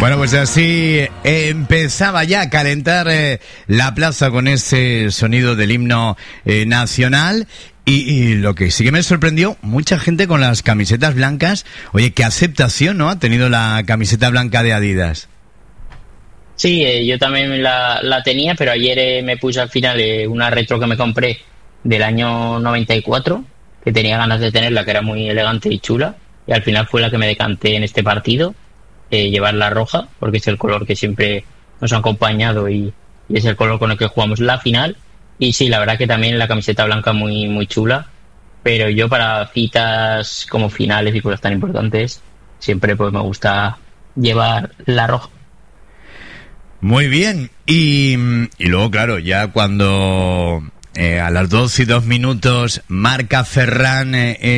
Bueno, pues así empezaba ya a calentar la plaza con ese sonido del himno nacional. Y lo que sí que me sorprendió, mucha gente con las camisetas blancas. Oye, qué aceptación, ¿no? Ha tenido la camiseta blanca de Adidas. Sí, yo también la tenía, pero ayer me puse al final una retro que me compré del año 94, que tenía ganas de tenerla, que era muy elegante y chula, y al final fue la que me decanté en este partido, llevar la roja, porque es el color que siempre nos ha acompañado y es el color con el que jugamos la final. Y sí, la verdad que también la camiseta blanca muy muy chula, pero yo para citas como finales y cosas tan importantes siempre pues me gusta llevar la roja. Muy bien, y luego claro, ya cuando a las 12:02 marca Ferran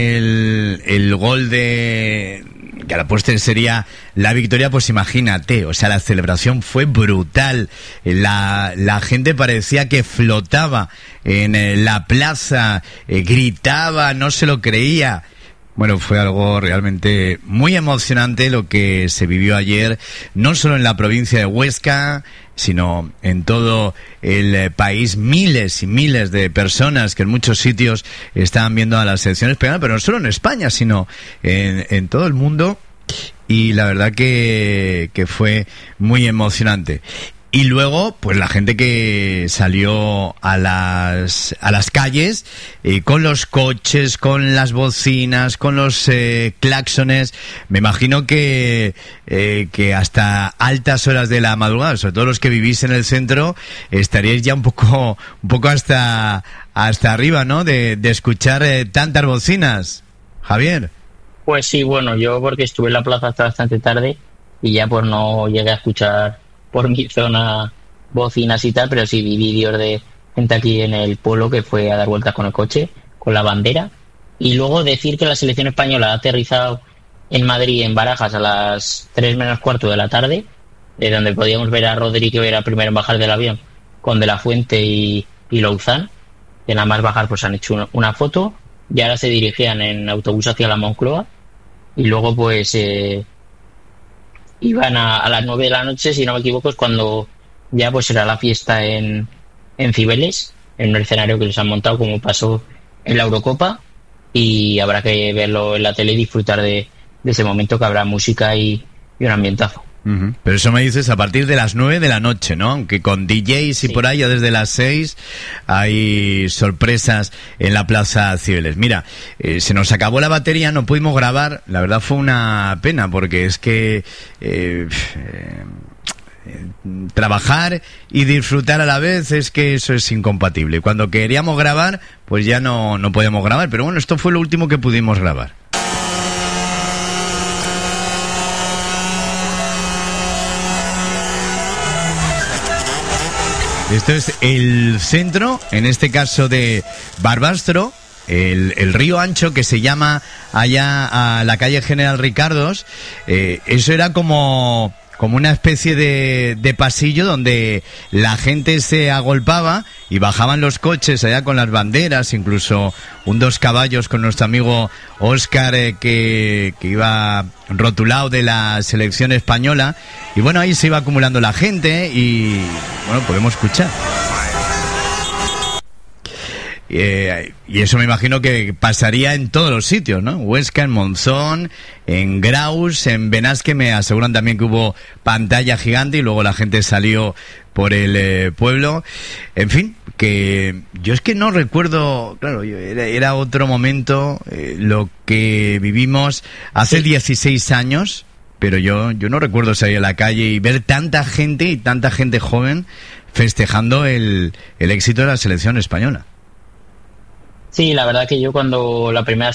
el gol de que a la postre sería la victoria, pues imagínate, o sea, la celebración fue brutal, la gente parecía que flotaba en la plaza, gritaba, no se lo creía. Bueno, fue algo realmente muy emocionante lo que se vivió ayer, no solo en la provincia de Huesca, sino en todo el país. Miles y miles de personas que en muchos sitios estaban viendo a la selección española, pero no solo en España, sino en todo el mundo. Y la verdad que fue muy emocionante. Y luego, pues la gente que salió a las calles con los coches, con las bocinas, con los claxones. Me imagino que hasta altas horas de la madrugada, sobre todo los que vivís en el centro, estaríais ya un poco hasta arriba, ¿no? De escuchar tantas bocinas. Javier. Pues sí, bueno, yo porque estuve en la plaza hasta bastante tarde y ya pues no llegué a escuchar por mi zona bocinas y tal, pero sí vi vídeos de gente aquí en el pueblo que fue a dar vueltas con el coche, con la bandera. Y luego decir que la selección española ha aterrizado en Madrid, en Barajas, a las 3 menos cuarto de la tarde, de donde podíamos ver a Rodri, que era primero en bajar del avión, con De la Fuente y Louzán, que nada más bajar pues han hecho una foto, y ahora se dirigían en autobús hacia la Moncloa, y luego pues iban a las 9 de la noche, si no me equivoco, es cuando ya pues será la fiesta en Cibeles, en un escenario que les han montado como pasó en la Eurocopa, y habrá que verlo en la tele y disfrutar de ese momento, que habrá música y un ambientazo. Uh-huh. Pero eso me dices a partir de las 9 de la noche, ¿no? Aunque con DJs y sí, por ahí ya desde las 6 hay sorpresas en la Plaza Cibeles. Mira, se nos acabó la batería, no pudimos grabar, la verdad fue una pena, porque es que trabajar y disfrutar a la vez, es que eso es incompatible. Cuando queríamos grabar, pues ya no podíamos grabar, pero bueno, esto fue lo último que pudimos grabar. Esto es el centro, en este caso de Barbastro, el río ancho que se llama allá a la calle General Ricardos. Eso era como una especie de pasillo donde la gente se agolpaba y bajaban los coches allá con las banderas, incluso un 2 caballos con nuestro amigo Óscar que iba rotulado de la selección española. Y bueno, ahí se iba acumulando la gente y bueno, podemos escuchar. Y eso me imagino que pasaría en todos los sitios, ¿no? Huesca, en Monzón, en Graus, en Benasque me aseguran también que hubo pantalla gigante y luego la gente salió por el pueblo. En fin, que yo es que no recuerdo, claro, era otro momento lo que vivimos hace 16 años, pero yo no recuerdo salir a la calle y ver tanta gente joven festejando el éxito de la selección española. Sí, la verdad que yo cuando la primera